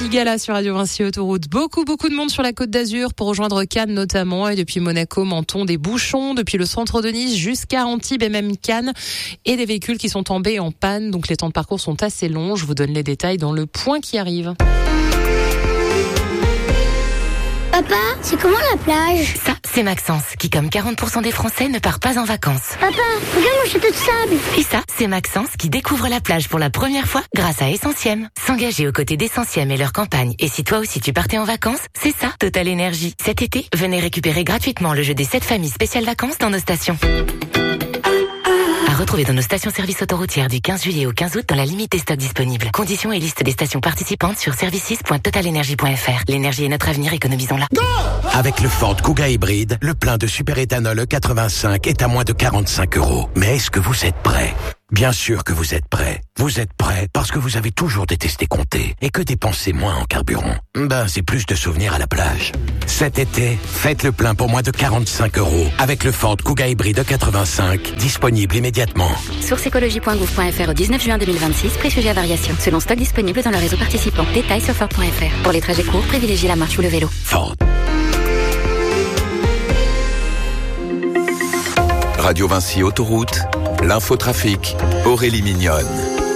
Lady Gala sur Radio Vinci Autoroute. Beaucoup de monde sur la Côte d'Azur pour rejoindre Cannes notamment. Et depuis Monaco, Menton, des bouchons depuis le centre de Nice jusqu'à Antibes et même Cannes. Et des véhicules qui sont tombés en panne. Donc les temps de parcours sont assez longs. Je vous donne les détails dans le point qui arrive. Papa, c'est comment la plage? Ça, c'est Maxence, qui comme 40% des Français ne part pas en vacances. Papa, regarde mon château de sable. Et ça, c'est Maxence qui découvre la plage pour la première fois grâce à Essentiem. S'engager aux côtés d'Essentiem et leur campagne. Et si toi aussi tu partais en vacances, c'est ça, Total Énergie. Cet été, venez récupérer gratuitement le jeu des 7 familles spéciales vacances dans nos stations. À retrouver dans nos stations-service autoroutières du 15 juillet au 15 août dans la limite des stocks disponibles. Conditions et liste des stations participantes sur services.totalenergie.fr. L'énergie est notre avenir, économisons-la. Avec le Ford Kuga hybride, le plein de superéthanol E85 est à moins de 45 €. Mais est-ce que vous êtes prêts? Bien sûr que vous êtes prêts. Vous êtes prêts parce que vous avez toujours détesté compter et que dépenser moins en carburant, c'est plus de souvenirs à la plage. Cet été, faites le plein pour moins de 45 € avec le Ford Kuga hybride E85, disponible immédiatement. Source écologie.gouv.fr au 19 juin 2026, prix sujet à variation. Selon stock disponible dans le réseau participant. Détails sur Ford.fr. Pour les trajets courts, privilégiez la marche ou le vélo. Ford. Radio Vinci Autoroute, l'infotrafic, Aurélie Mignonne.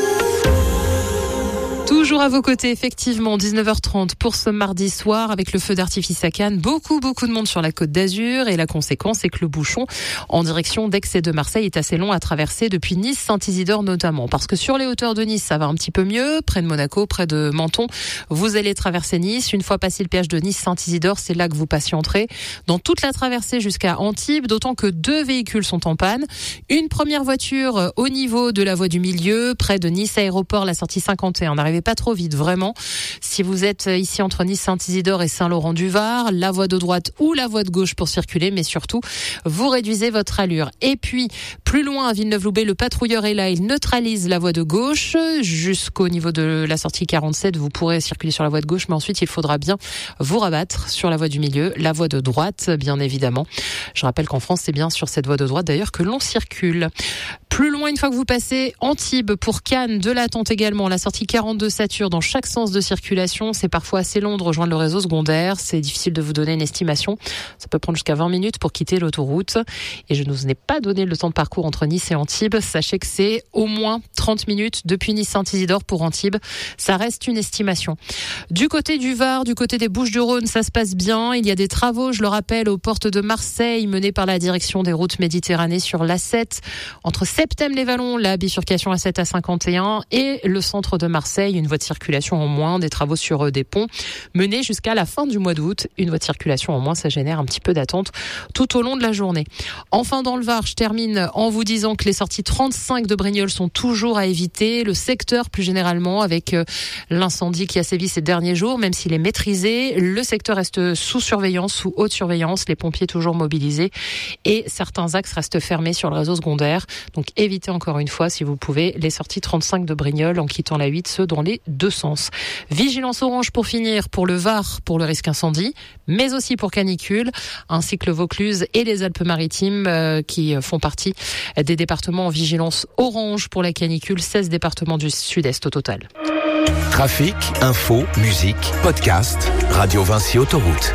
Toujours à vos côtés, effectivement, 19h30 pour ce mardi soir avec le feu d'artifice à Cannes. Beaucoup de monde sur la Côte d'Azur et la conséquence c'est que le bouchon en direction d'Aix et de Marseille est assez long à traverser depuis Nice, Saint-Isidore notamment. Parce que sur les hauteurs de Nice, ça va un petit peu mieux, près de Monaco, près de Menton. Vous allez traverser Nice. Une fois passé le péage de Nice, Saint-Isidore, c'est là que vous patienterez. Dans toute la traversée jusqu'à Antibes, d'autant que 2 véhicules sont en panne. Une première voiture au niveau de la voie du milieu, près de Nice Aéroport, la sortie 51. N'arrivez pas trop vite, vraiment. Si vous êtes ici entre Nice, Saint-Isidore et Saint-Laurent-du-Var, la voie de droite ou la voie de gauche pour circuler, mais surtout, vous réduisez votre allure. Et puis, plus loin à Villeneuve-Loubet, le patrouilleur est là, il neutralise la voie de gauche jusqu'au niveau de la sortie 47. Vous pourrez circuler sur la voie de gauche, mais ensuite, il faudra bien vous rabattre sur la voie du milieu, la voie de droite, bien évidemment. Je rappelle qu'en France, c'est bien sur cette voie de droite, d'ailleurs, que l'on circule. Plus loin, une fois que vous passez Antibes pour Cannes, de l'attente également, la sortie 42 sature dans chaque sens de circulation. C'est parfois assez long de rejoindre le réseau secondaire. C'est difficile de vous donner une estimation. Ça peut prendre jusqu'à 20 minutes pour quitter l'autoroute. Et je ne vous ai pas donné le temps de parcours entre Nice et Antibes. Sachez que c'est au moins 30 minutes depuis Nice-Saint-Isidore pour Antibes. Ça reste une estimation. Du côté du Var, du côté des Bouches-du-Rhône, ça se passe bien. Il y a des travaux, je le rappelle, aux portes de Marseille, menés par la direction des routes Méditerranée sur l'A7. Entre Septem-les-Vallons, la bifurcation A7 à 51 et le centre de Marseille, une voie de circulation en moins, des travaux sur des ponts menés jusqu'à la fin du mois d'août. Une voie de circulation en moins, ça génère un petit peu d'attente tout au long de la journée. Enfin, dans le Var, je termine en vous disant que les sorties 35 de Brignoles sont toujours à éviter. Le secteur, plus généralement, avec l'incendie qui a sévi ces derniers jours, même s'il est maîtrisé, le secteur reste sous surveillance, sous haute surveillance, les pompiers toujours mobilisés et certains axes restent fermés sur le réseau secondaire. Donc évitez encore une fois, si vous pouvez, les sorties 35 de Brignoles en quittant la 8, ceux dans les 2 sens. Vigilance orange pour finir pour le Var pour le risque incendie, mais aussi pour canicule, ainsi que le Vaucluse et les Alpes-Maritimes qui font partie des départements en vigilance orange pour la canicule, 16 départements du sud-est au total. Trafic, info, musique, podcast, Radio Vinci Autoroute.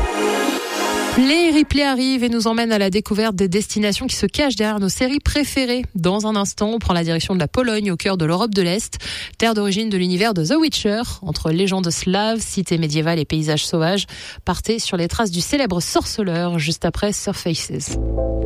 Les replays arrivent et nous emmènent à la découverte des destinations qui se cachent derrière nos séries préférées. Dans un instant, on prend la direction de la Pologne, au cœur de l'Europe de l'Est, terre d'origine de l'univers de The Witcher. Entre légendes slaves, cités médiévales et paysages sauvages, partez sur les traces du célèbre sorceleur juste après Surfaces.